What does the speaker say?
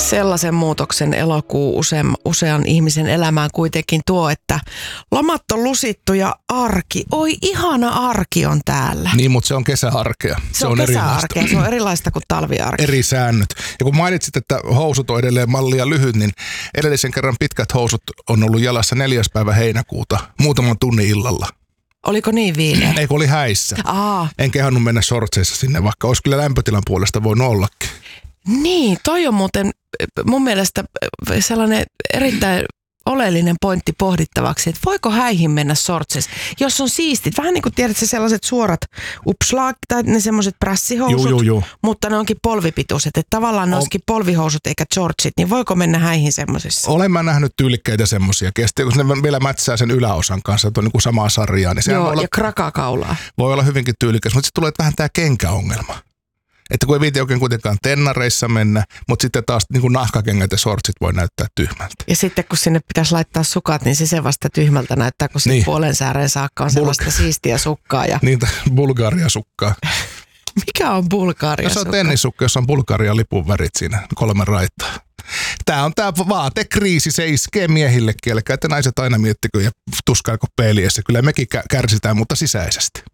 Sellaisen muutoksen elokuu usean ihmisen elämään kuitenkin tuo, että lomat on lusittu ja arki. Oi, ihana arki on täällä. Niin, mutta se on kesäarkea. Se on kesäarkea, se on erilaista kuin talviarkea. Eri säännöt. Ja kun mainitsit, että housut on edelleen mallia lyhyt, niin edellisen kerran pitkät housut on ollut jalassa 4. päivä heinäkuuta muutaman tunnin illalla. Oliko niin viileä? Eikö oli häissä. En kehannut mennä sortseissa sinne, vaikka olisi kyllä lämpötilan puolesta voinut ollakin. Niin, toi on muuten mun mielestä sellainen erittäin oleellinen pointti pohdittavaksi, että voiko häihin mennä sortseissa, jos on siistit. Vähän niin kuin tiedät sellaiset suorat upslaak tai ne semmoiset prässihousut, mutta ne onkin polvipituiset. Että tavallaan ne olisikin polvihousut eikä shortsit, niin voiko mennä häihin semmoisissa? Olen mä nähnyt tyylikkäitä semmoisia. Kun ne vielä mätsää sen yläosan kanssa, että on niin kuin samaa sarjaa. Niin joo, voi olla, ja krakakaulaa. Voi olla hyvinkin tyylikkäs, mutta sitten tulee vähän tämä kenkäongelma. Että kun ei viiti oikein kuitenkaan tennareissa mennä, mutta sitten taas niin kuin nahkakengät ja shortsit voi näyttää tyhmältä. Ja sitten kun sinne pitäisi laittaa sukat, niin se vasta tyhmältä näyttää, kun niin. Puolen sääreen saakka on sellaista siistiä sukkaa. Ja... Niitä Bulgaria-sukkaa. Mikä on Bulgaria-sukka? Se on tennissukka, jossa on Bulgarian lipun värit siinä 3 raittaa. Tämä on tämä vaatekriisi, se iskee miehillekin, eli että naiset aina miettikö ja tuskailko peiliessä. Kyllä mekin kärsitään, mutta sisäisesti.